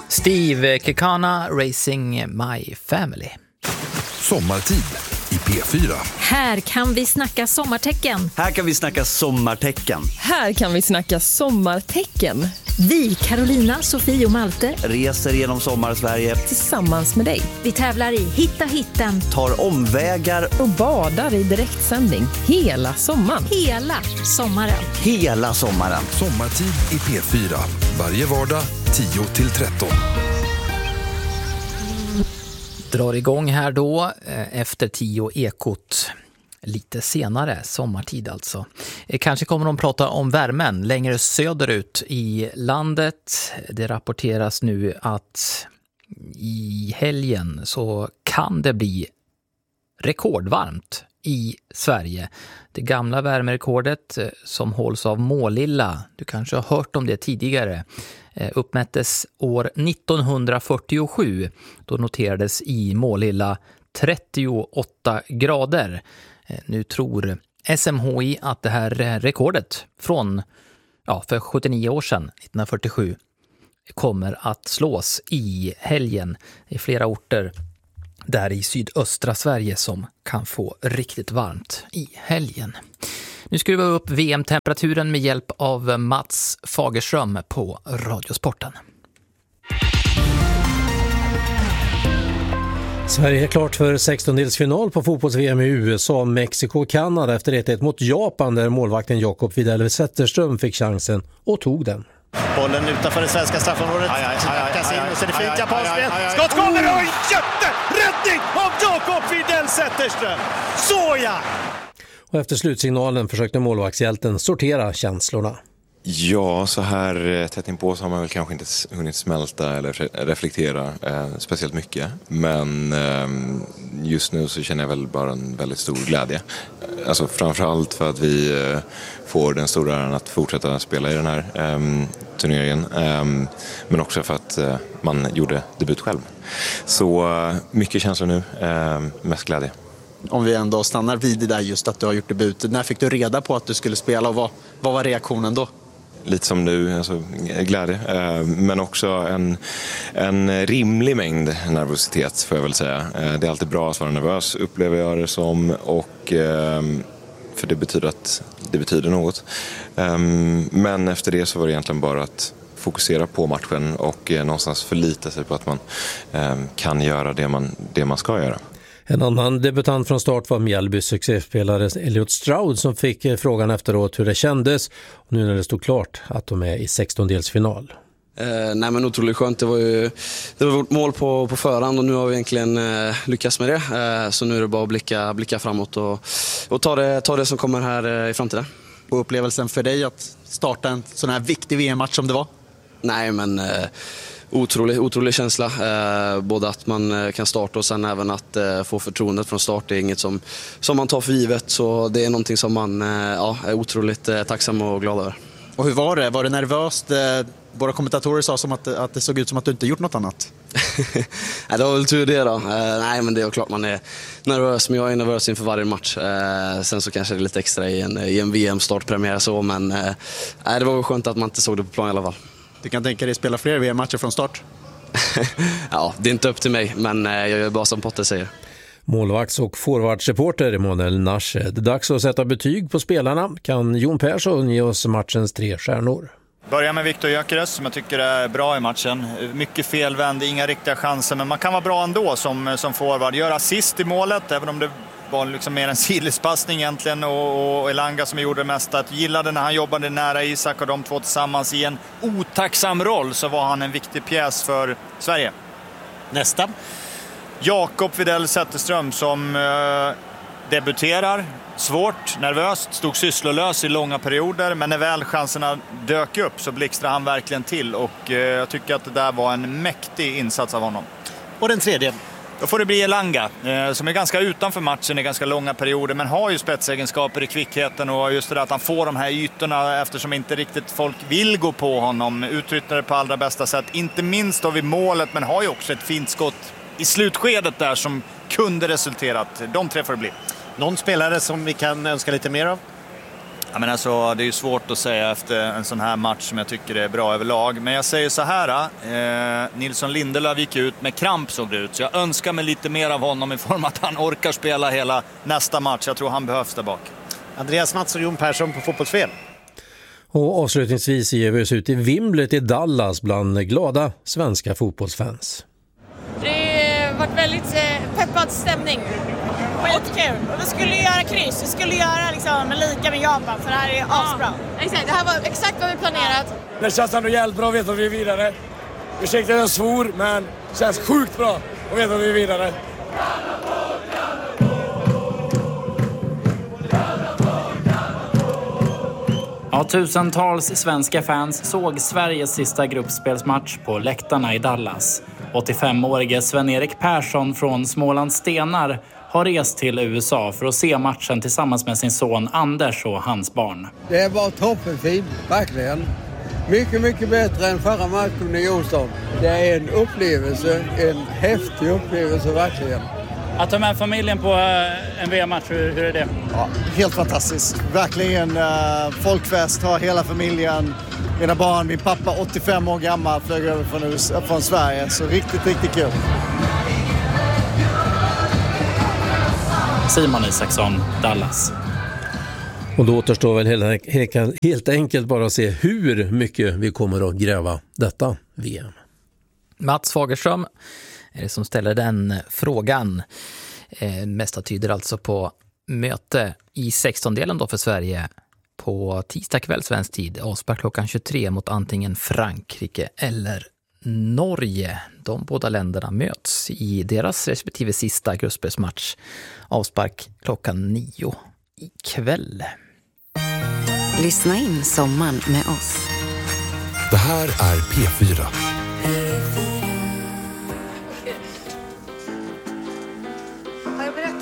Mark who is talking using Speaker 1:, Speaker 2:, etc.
Speaker 1: Steve Kekana, Racing My Family.
Speaker 2: Sommartid i P4.
Speaker 3: Här kan vi snacka sommartecken.
Speaker 4: Här kan vi snacka sommartecken.
Speaker 5: Här kan vi snacka sommartecken.
Speaker 3: Vi, Carolina, Sofie och Malte,
Speaker 4: Reser genom Sommarsverige
Speaker 5: Tillsammans med dig.
Speaker 3: vi tävlar i Hitta hitten
Speaker 4: tar omvägar
Speaker 5: Och badar i direktsändning hela sommaren.
Speaker 3: hela sommaren.
Speaker 4: hela sommaren.
Speaker 2: Sommartid i P4. Varje vardag 10-13.
Speaker 1: Drar igång här då efter 10 Ekot. Lite senare, sommartid alltså. Kanske kommer de prata om värmen längre söderut i landet. Det rapporteras nu att i helgen så kan det bli rekordvarmt i Sverige. Det gamla värmerekordet som hålls av Målilla, du kanske har hört om det tidigare, uppmättes år 1947. Då noterades i Målilla 38 grader. Nu tror SMHI att det här rekordet från för 79 år sedan, 1947, kommer att slås i helgen. Det är flera orter där i sydöstra Sverige som kan få riktigt varmt i helgen. Nu skruvar vi upp VM-temperaturen med hjälp av Mats Fagerström på Radiosporten.
Speaker 6: Sverige är klart för 16-delsfinal på fotbolls-VM i USA, Mexiko och Kanada efter 1-1 mot Japan där målvakten Jakob Widell Zetterström fick chansen och tog den.
Speaker 7: Bollen utanför det svenska straffområdet. Knackas in och så är det fint japanspel. Skott kommer och jätteräddning av Jakob Widell Zetterström. Såja!
Speaker 6: Och efter slutsignalen försökte målvaktshjälten sortera känslorna.
Speaker 8: Ja, så här tätt inpå så har man väl kanske inte hunnit smälta eller reflektera speciellt mycket. Men just nu så känner jag väl bara en väldigt stor glädje. Alltså framförallt för att vi får den stora äran att fortsätta spela i den här turneringen. Men också för att man gjorde debut själv. Så mycket känslor nu, mest glädje.
Speaker 7: Om vi ändå stannar vid det där just att du har gjort debut. När fick du reda på att du skulle spela och vad var reaktionen då?
Speaker 8: Lite som nu, alltså glädje, men också en rimlig mängd nervositet får jag väl säga. Det är alltid bra att vara nervös, upplever jag det som, och för det betyder något. Men efter det så var det egentligen bara att fokusera på matchen och någonstans förlita sig på att man kan göra det man ska göra.
Speaker 6: En annan debutant från start var Mjällbys succéspelare Elliot Stroud som fick frågan efteråt hur det kändes. Och nu när det stod klart att de är i 16-delsfinal.
Speaker 9: Nej, men otroligt skönt. Det var vårt mål på förhand och nu har vi egentligen lyckats med det. Så nu är det bara att blicka framåt och ta det som kommer här i framtiden.
Speaker 7: Och upplevelsen för dig att starta en sån här viktig VM-match som det var?
Speaker 9: Nej, men otrolig känsla. Både att man kan starta och sen även att få förtroendet från start. Det är inget som man tar för givet, så det är någonting som man är otroligt tacksam och glad över.
Speaker 7: Och hur var det? Var det nervöst? Våra kommentatorer sa som att det såg ut som att du inte gjort något annat.
Speaker 9: Nej, det var väl tur det då. Nej, men det är klart man är nervös, men jag är nervös inför varje match. Sen så kanske det är lite extra i en VM-startpremiär så, men det var skönt att man inte såg det på plan i alla fall.
Speaker 7: Du kan tänka dig spela fler VM-matcher från start?
Speaker 9: Ja, det är inte upp till mig, men jag gör bara som Potter säger.
Speaker 6: Målvakts- och forwardsreporter Emanuel Nasche. Det är dags att sätta betyg på spelarna. Kan Jon Persson ge oss matchens 3 stjärnor?
Speaker 10: Börja med Viktor Gyökeres som jag tycker är bra i matchen. Mycket felvänd, inga riktiga chanser, men man kan vara bra ändå som forward. Gör assist i målet, även om det var liksom mer en sidledspassning egentligen, och Elanga som gjorde det mesta. Att gillade när han jobbade nära Isak och de två tillsammans i en otacksam roll, så var han en viktig pjäs för Sverige.
Speaker 7: Nästa.
Speaker 10: Jakob Widell Zetterström som debuterar. Svårt, nervöst, stod sysslolös i långa perioder, men när väl chanserna dök upp så blixtrade han verkligen till, och jag tycker att det där var en mäktig insats av honom.
Speaker 7: Och den tredje?
Speaker 10: Då får det bli Elanga, som är ganska utanför matchen i ganska långa perioder, men har ju spetsegenskaper i kvickheten, och just det där att han får de här ytorna eftersom inte riktigt folk vill gå på honom. Utnyttjar det på allra bästa sätt, inte minst då vid målet, men har ju också ett fint skott i slutskedet där som kunde resulterat. De 3 får det bli.
Speaker 7: Någon spelare som vi kan önska lite mer av?
Speaker 10: Ja, men alltså, det är ju svårt att säga efter en sån här match som jag tycker är bra överlag. Men jag säger så här, Nilsson Lindelöf gick ut med kramp, såg det ut. Så jag önskar mig lite mer av honom i form att han orkar spela hela nästa match. Jag tror han behövs där bak.
Speaker 7: Andreas Mats och Jon Persson på Fotbollsfel.
Speaker 6: Och avslutningsvis ger vi oss ut i vimlet i Dallas bland glada svenska fotbollsfans.
Speaker 11: Det har varit väldigt peppad stämning. Skitkul. Och vi skulle göra kryss. Vi skulle göra liksom lika med Japan, för det här är asbra. Exakt, det här var exakt vad vi planerat.
Speaker 12: Det känns ändå jävligt bra att veta att vi är vidare. Ursäkta att jag svor, men det känns sjukt bra att veta att vi är vidare.
Speaker 13: Ja, tusentals svenska fans såg Sveriges sista gruppspelsmatch på läktarna i Dallas. 85-årige Sven-Erik Persson från Smålands Stenar har rest till USA för att se matchen tillsammans med sin son Anders och hans barn.
Speaker 14: Det var toppenfint, verkligen. Mycket, mycket bättre än förra matchen i Onsdag. Det är en upplevelse, en häftig upplevelse verkligen.
Speaker 13: Att ta med familjen på en VM-match, hur är det?
Speaker 15: Ja, helt fantastiskt. Verkligen folkfest, har hela familjen, mina barn, min pappa 85 år gammal flög över från Sverige. Så riktigt, riktigt kul.
Speaker 13: Simon Isaksson, Dallas.
Speaker 6: Och då återstår väl helt enkelt bara att se hur mycket vi kommer att gräva detta VM.
Speaker 1: Mats Fagerström är det som ställer den frågan. Mesta tyder alltså på möte i 16-delen då för Sverige på tisdag kväll svensk tid. Avspark klockan 23 mot antingen Frankrike eller Norge. De båda länderna möts i deras respektive sista gruppspelsmatch. Avspark klockan 9 ikväll.
Speaker 16: Lyssna in sommaren med oss.
Speaker 2: Det här är P4.